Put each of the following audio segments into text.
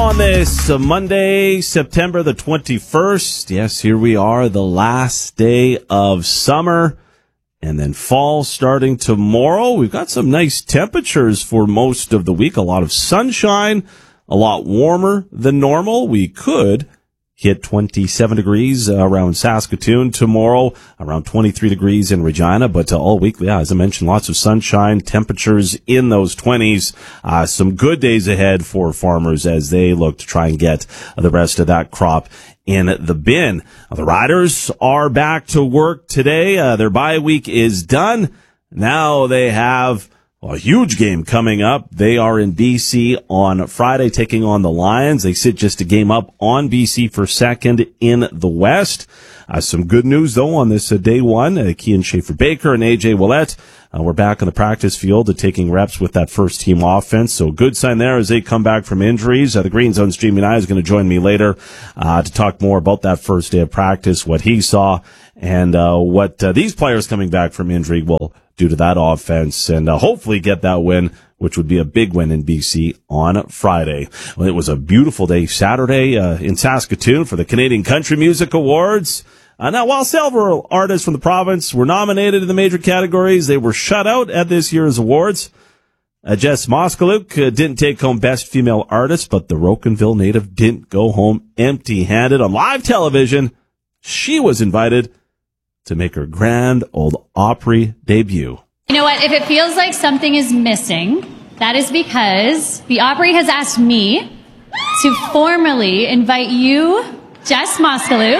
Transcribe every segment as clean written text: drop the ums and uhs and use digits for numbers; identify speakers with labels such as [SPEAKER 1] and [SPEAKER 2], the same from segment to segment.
[SPEAKER 1] On this Monday, September the 21st, yes, here we are, the last day of summer, and then fall starting tomorrow. We've got some nice temperatures for most of the week, a lot of sunshine, a lot warmer than normal. We could hit 27 degrees around Saskatoon tomorrow, around 23 degrees in Regina, but all week, yeah, as I mentioned, lots of sunshine, temperatures in those 20s. Some good days ahead for farmers as they look to try and get the rest of that crop in the bin. The Riders are back to work today. Their bye week is done. Now they have a huge game coming up. They are in BC on Friday taking on the Lions. They sit just a game up on BC for second in the West. Some good news, though, on this day one. Kian Schaefer-Baker and A.J. Ouellette were back on the practice field taking reps with that first-team offense. So good sign there as they come back from injuries. The Green Zone Streaming Eye is going to join me later to talk more about that first day of practice, what he saw, and what these players coming back from injury will do to that offense, and hopefully get that win, which would be a big win in BC on Friday. Well, it was a beautiful day Saturday in Saskatoon for the Canadian Country Music Awards. Now, while several artists from the province were nominated in the major categories, they were shut out at this year's awards. Jess Moskaluk didn't take home Best Female Artist, but the Rocanville native didn't go home empty-handed. On live television, she was invited to make her Grand Ole Opry debut.
[SPEAKER 2] You know what? If it feels like something is missing, that is because the Opry has asked me to formally invite you, Jess Moskaluk,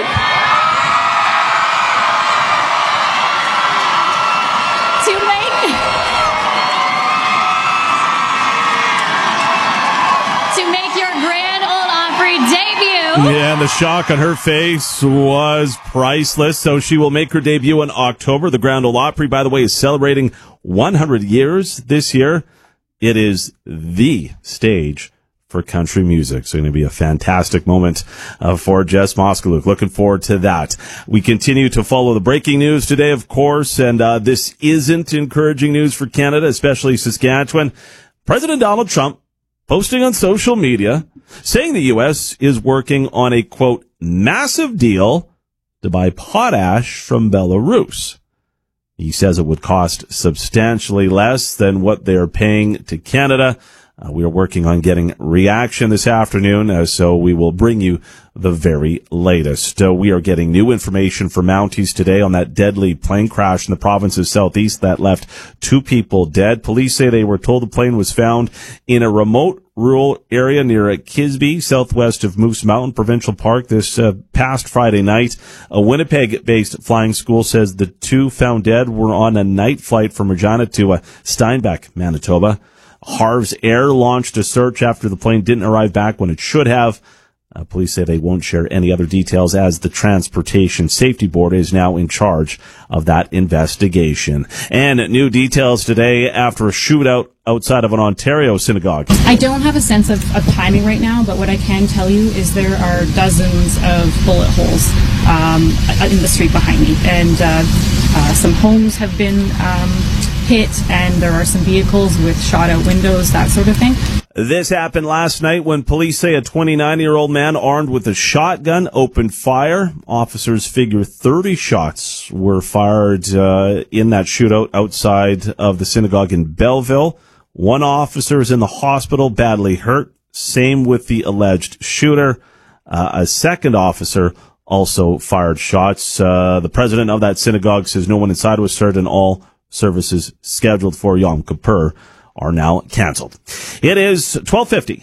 [SPEAKER 2] to make your Grand Ole Opry debut.
[SPEAKER 1] Yeah, and the shock on her face was priceless. So she will make her debut in October. The Grand Ole Opry, by the way, is celebrating 100 years this year. It is the stage for country music. So it's going to be a fantastic moment for Jess Moskaluk. Looking forward to that. We continue to follow the breaking news today, of course, and this isn't encouraging news for Canada, especially Saskatchewan. President Donald Trump posting on social media saying the U.S. is working on a, quote, massive deal to buy potash from Belarus. He says it would cost substantially less than what they are paying to Canada. We are working on getting reaction this afternoon, so we will bring you the very latest. We are getting new information from Mounties today on that deadly plane crash in the province's southeast that left 2 people dead. Police say they were told the plane was found in a remote rural area near Kisby, southwest of Moose Mountain Provincial Park this past Friday night. A Winnipeg-based flying school says the 2 found dead were on a night flight from Regina to Steinbach, Manitoba. Harv's Air launched a search after the plane didn't arrive back when it should have. Police say they won't share any other details as the Transportation Safety Board is now in charge of that investigation. And new details today after a shootout outside of an Ontario synagogue.
[SPEAKER 3] I don't have a sense of timing right now, but what I can tell you is there are dozens of bullet holes in the street behind me. And some homes have been hit, and there are some vehicles with shot-out windows, that sort of thing.
[SPEAKER 1] This happened last night when police say a 29-year-old man armed with a shotgun opened fire. Officers figure 30 shots were fired in that shootout outside of the synagogue in Belleville. 1 officer is in the hospital, badly hurt. Same with the alleged shooter. A second officer also fired shots. The president of that synagogue says no one inside was hurt and all services scheduled for Yom Kippur are now canceled. It is 12:50.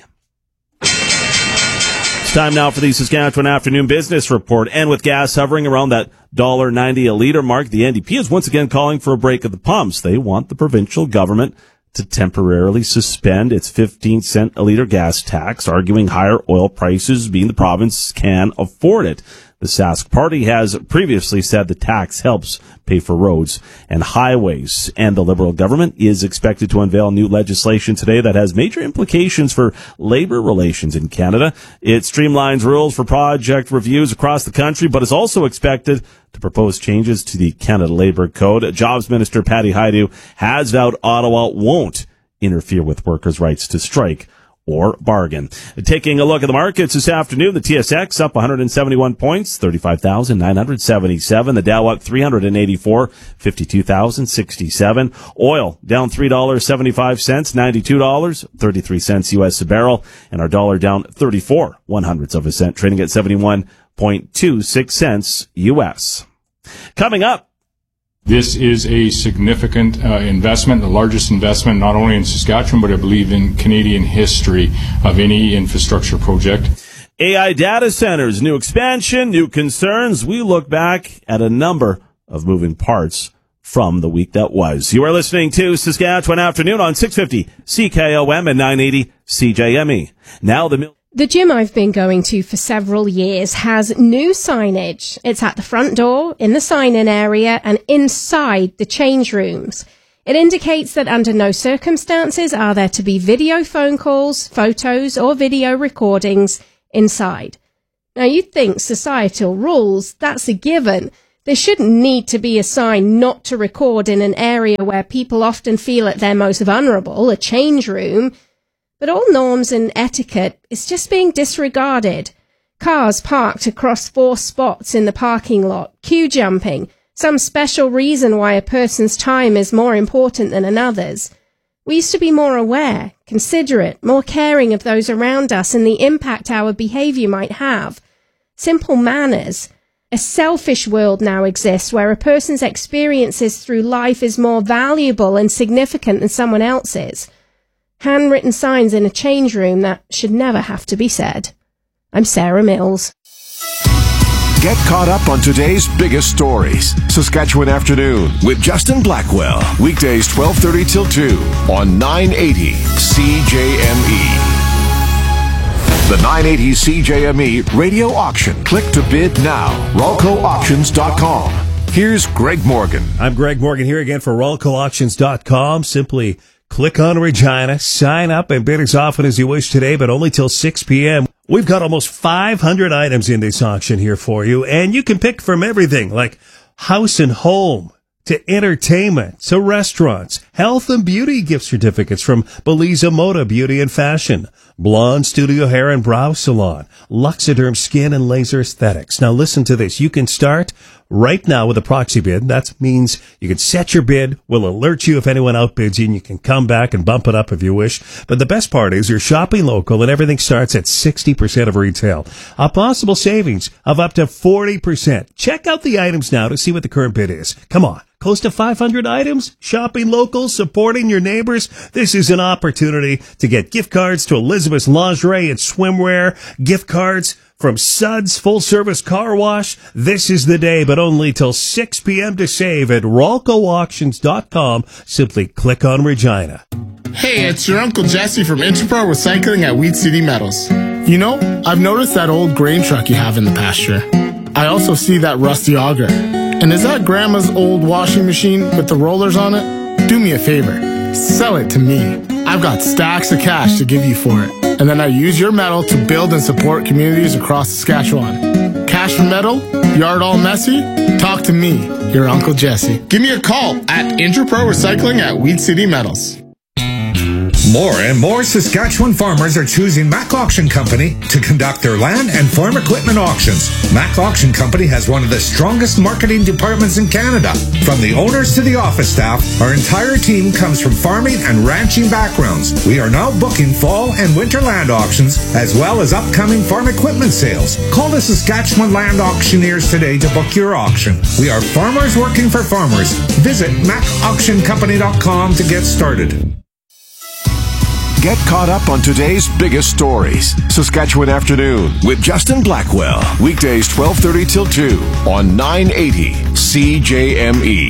[SPEAKER 1] It's time now for the Saskatchewan Afternoon Business Report. And with gas hovering around that $1.90 a litre mark, the NDP is once again calling for a break at the pumps. They want the provincial government to temporarily suspend its 15-cent a litre gas tax, arguing higher oil prices mean the province can afford it. The Sask Party has previously said the tax helps pay for roads and highways, and the Liberal government is expected to unveil new legislation today that has major implications for labor relations in Canada. It streamlines rules for project reviews across the country, but is also expected to propose changes to the Canada Labour Code. Jobs Minister Patty Hajdu has vowed Ottawa won't interfere with workers' rights to strike or bargain. Taking a look at the markets this afternoon, the TSX up 171 points, 35,977. The Dow up 384, 52,067. Oil down $3.75, $92.33 U.S. a barrel, and our dollar down 34 1/100 of a cent, trading at 71.26 cents U.S. Coming up.
[SPEAKER 4] This is a significant investment, the largest investment not only in Saskatchewan, but I believe in Canadian history of any infrastructure project.
[SPEAKER 1] AI data centers, new expansion, new concerns. We look back at a number of moving parts from the week that was. You are listening to Saskatchewan Afternoon on 650 CKOM and 980 CJME. Now
[SPEAKER 5] The gym I've been going to for several years has new signage. It's at the front door, in the sign-in area, and inside the change rooms. It indicates that under no circumstances are there to be video phone calls, photos, or video recordings inside. Now, you'd think societal rules, that's a given. There shouldn't need to be a sign not to record in an area where people often feel at their most vulnerable, a change room. But all norms and etiquette is just being disregarded. Cars parked across 4 spots in the parking lot, queue jumping, some special reason why a person's time is more important than another's. We used to be more aware, considerate, more caring of those around us and the impact our behavior might have. Simple manners. A selfish world now exists where a person's experiences through life is more valuable and significant than someone else's. Handwritten signs in a change room that should never have to be said. I'm Sarah Mills.
[SPEAKER 6] Get caught up on today's biggest stories. Saskatchewan Afternoon with Justin Blackwell. Weekdays 12:30 till 2 on 980 CJME. The 980 CJME radio auction. Click to bid now. RolcoAuctions.com. Here's Greg Morgan.
[SPEAKER 7] I'm Greg Morgan here again for RolcoAuctions.com. Simply click on Regina, sign up, and bid as often as you wish today, but only till 6 p.m. We've got almost 500 items in this auction here for you, and you can pick from everything like house and home to entertainment to restaurants, health and beauty gift certificates from Beliza Moda Beauty and Fashion, Blonde Studio Hair and Brow Salon, Luxiderm Skin and Laser Aesthetics. Now listen to this. You can start right now with a proxy bid. That means you can set your bid. We'll alert you if anyone outbids you, and you can come back and bump it up if you wish. But the best part is you're shopping local, and everything starts at 60% of retail. A possible savings of up to 40%. Check out the items now to see what the current bid is. Come on. Close to 500 items, shopping local, supporting your neighbors. This is an opportunity to get gift cards to Elizabeth's Lingerie and Swimwear, gift cards from Suds Full Service Car Wash. This is the day, but only till 6 p.m. to save at RolcoAuctions.com. Simply click on Regina.
[SPEAKER 8] Hey, it's your Uncle Jesse from Interpro Recycling at Weed City Metals. You know, I've noticed that old grain truck you have in the pasture. I also see that rusty auger. And is that Grandma's old washing machine with the rollers on it? Do me a favor. Sell it to me. I've got stacks of cash to give you for it. And then I use your metal to build and support communities across Saskatchewan. Cash for metal? Yard all messy? Talk to me, your Uncle Jesse. Give me a call at Interpro Recycling at Weed City Metals.
[SPEAKER 9] More and more Saskatchewan farmers are choosing Mac Auction Company to conduct their land and farm equipment auctions. Mac Auction Company has one of the strongest marketing departments in Canada. From the owners to the office staff, our entire team comes from farming and ranching backgrounds. We are now booking fall and winter land auctions, as well as upcoming farm equipment sales. Call the Saskatchewan Land Auctioneers today to book your auction. We are farmers working for farmers. Visit MacAuctionCompany.com to get started.
[SPEAKER 6] Get caught up on today's biggest stories. Saskatchewan Afternoon with Justin Blackwell. Weekdays 12:30 till 2 on 980 CJME.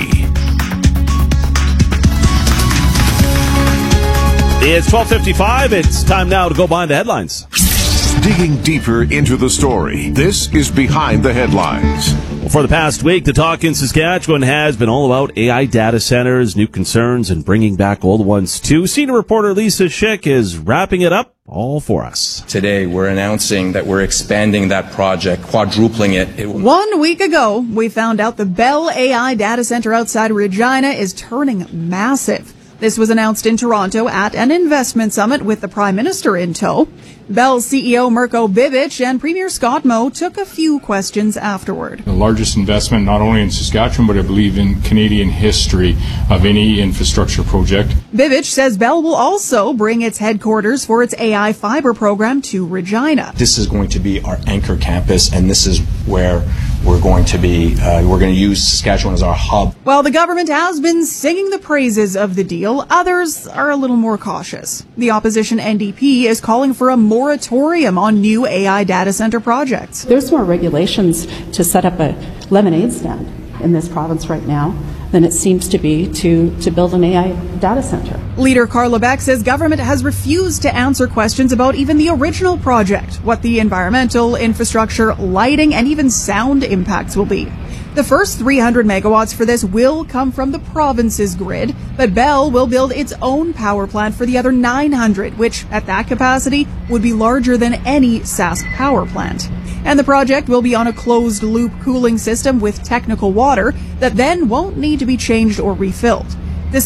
[SPEAKER 1] It's 12:55. It's time now to go behind the headlines.
[SPEAKER 6] Digging deeper into the story, this is Behind the Headlines.
[SPEAKER 1] Well, for the past week, the talk in Saskatchewan has been all about AI data centers, new concerns, and bringing back old ones too. Senior reporter Lisa Schick is wrapping it up all for us.
[SPEAKER 10] Today, we're announcing that we're expanding that project, quadrupling it.
[SPEAKER 11] 1 week ago, we found out the Bell AI data center outside Regina is turning massive. This was announced in Toronto at an investment summit with the Prime Minister in tow. Bell CEO Mirko Bibic and Premier Scott Moe took a few questions afterward.
[SPEAKER 4] The largest investment not only in Saskatchewan, but I believe in Canadian history of any infrastructure project.
[SPEAKER 11] Bibic says Bell will also bring its headquarters for its AI fiber program to Regina.
[SPEAKER 10] This is going to be our anchor campus, and this is where we're going to use Saskatchewan as our hub.
[SPEAKER 11] While the government has been singing the praises of the deal, others are a little more cautious. The opposition NDP is calling for a moratorium on new AI data center projects.
[SPEAKER 12] There's more regulations to set up a lemonade stand in this province right now than it seems to be to build an AI data center.
[SPEAKER 11] Leader Carla Beck says government has refused to answer questions about even the original project, what the environmental, infrastructure, lighting, and even sound impacts will be. The first 300 megawatts for this will come from the province's grid, but Bell will build its own power plant for the other 900, which at that capacity would be larger than any Sask power plant. And the project will be on a closed-loop cooling system with technical water that then won't need to be changed or refilled.